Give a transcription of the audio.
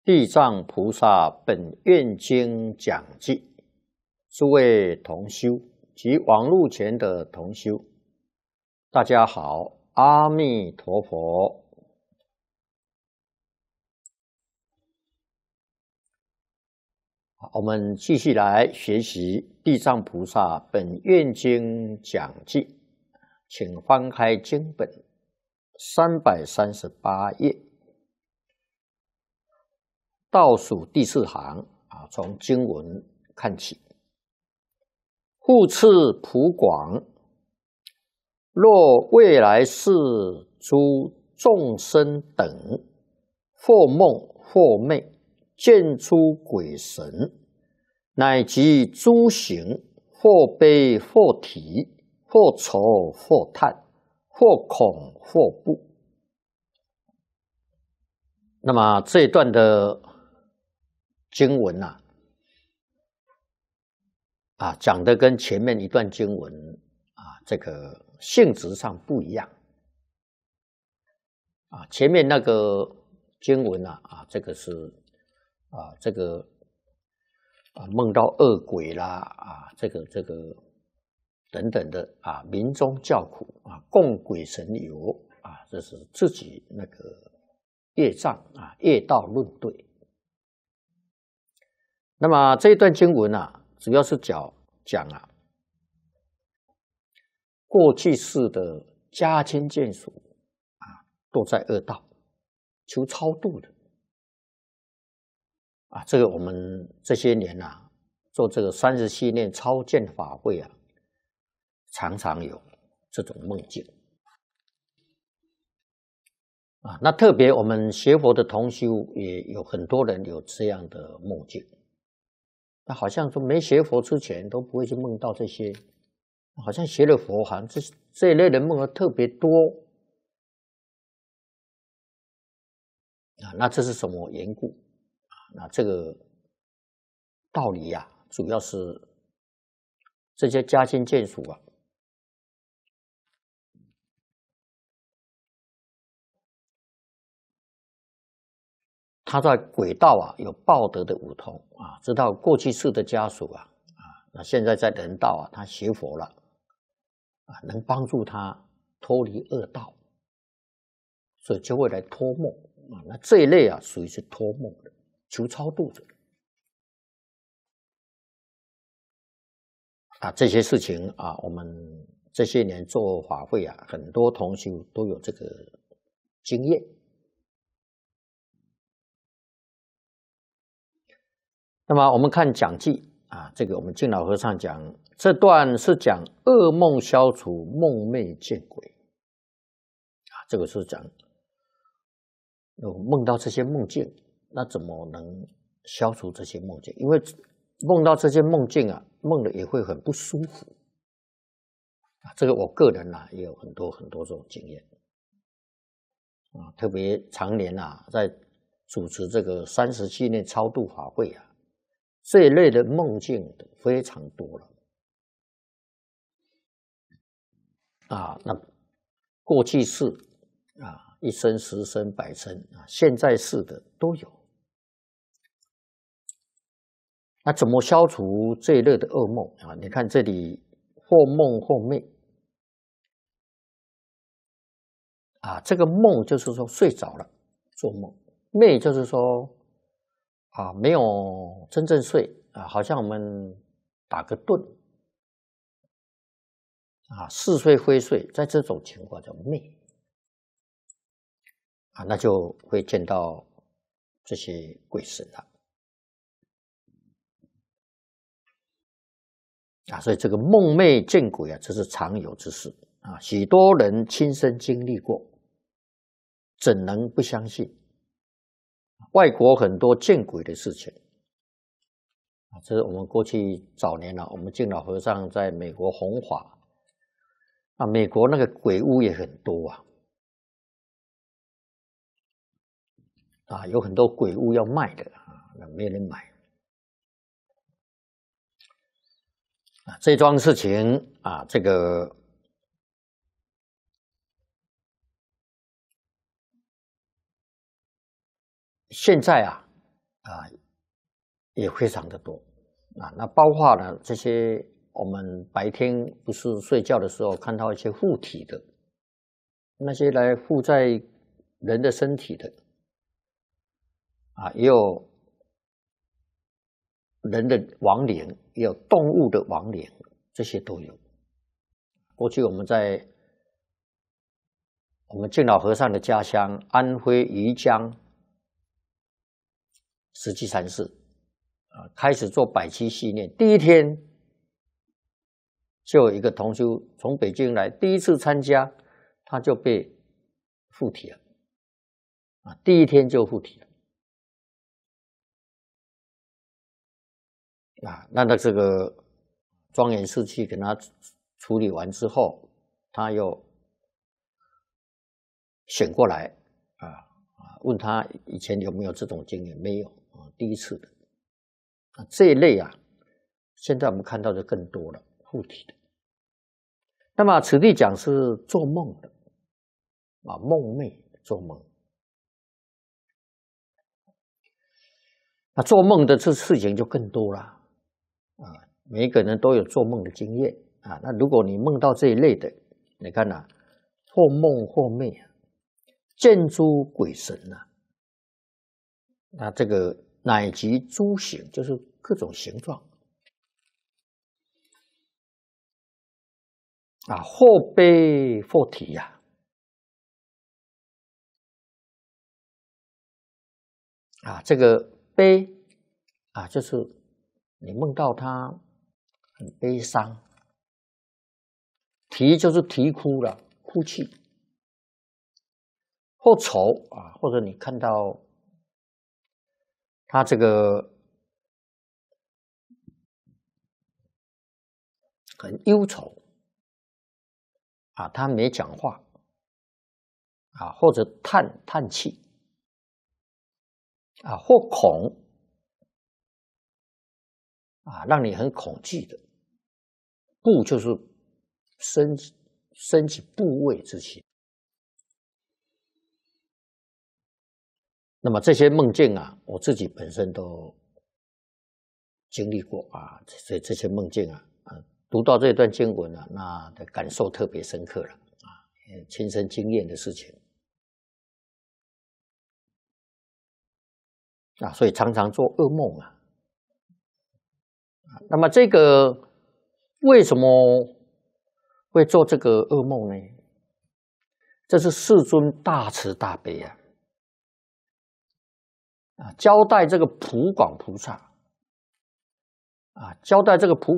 地藏菩萨本愿经讲记，诸位同修及网络前的同修，大家好，阿弥陀佛。我们继续来学习地藏菩萨本愿经讲记，请翻开经本338页。倒数第4行从经文看起。复次普广，若未来世诸众生等，或梦或寐，见诸鬼神，乃及诸行，或悲或啼，或愁或叹，或恐或怖。那么这一段的经文讲的跟前面一段经文这个性质上不一样前面那个经文这个是这个梦到恶鬼啦这个等等的民中叫苦供鬼神游这是自己那个业障业道论对。那么这一段经文主要是讲过去世的家亲眷属都在恶道求超度的这个我们这些年做这个37念超荐法会常常有这种梦境那特别我们学佛的同修也有很多人有这样的梦境。那好像说没学佛之前都不会去梦到这些，好像学了佛好像这一类的梦特别多那这是什么缘故那这个道理主要是这些家亲眷属他在鬼道有报德的五通知道过去世的家属那现在在人道他学佛了能帮助他脱离恶道，所以就会来托梦那这一类属于是托梦的求超度者这些事情我们这些年做法会很多同修都有这个经验。那么我们看讲记这个我们净老和尚讲，这段是讲噩梦消除，梦寐见鬼这个是讲梦到这些梦境，那怎么能消除这些梦境？因为梦到这些梦境梦了也会很不舒服这个我个人也有很多这种经验特别常年在主持这个37念超度法会这一类的梦境非常多了那过去世一生10生100生现在世的都有。那怎么消除这一类的噩梦你看这里或梦或寐这个梦就是说睡着了做梦，寐就是说没有真正睡好像我们打个盹似睡非睡，在这种情况叫寐那就会见到这些鬼神了所以这个梦寐见鬼这是常有之事许多人亲身经历过，怎能不相信？外国很多见鬼的事情这是我们过去早年我们净老和尚在美国弘法美国那个鬼屋也很多有很多鬼屋要卖的没人买这桩事情这个现在也非常的多那包括了这些我们白天不是睡觉的时候看到一些附体的，那些来附在人的身体的也有人的亡灵，也有动物的亡灵，这些都有。过去我们在我们敬老和尚的家乡安徽余江石岐山寺开始做百七系念，第一天就有一个同修从北京来，第一次参加，他就被附体了第一天就附体了那这个庄严寺去给他处理完之后，他又醒过来问他以前有没有这种经验，没有第一次的这一类现在我们看到的更多了，附体的。那么此地讲是做梦的梦寐做梦。那做梦的这事情就更多了每一个人都有做梦的经验那如果你梦到这一类的，你看或梦或寐见诸鬼神那这个乃及诸形，就是各种形状或悲或体这个悲就是你梦到他很悲伤，啼就是啼哭了，哭泣，或愁或者你看到他这个很忧愁他没讲话或者叹气或恐让你很恐惧的，怖就是升起怖畏之情。那么这些梦境我自己本身都经历过这些梦境读到这段经文那的感受特别深刻了亲身经验的事情所以常常做噩梦那么这个为什么会做这个噩梦呢？这是世尊大慈大悲交代这个普广菩萨交代这个普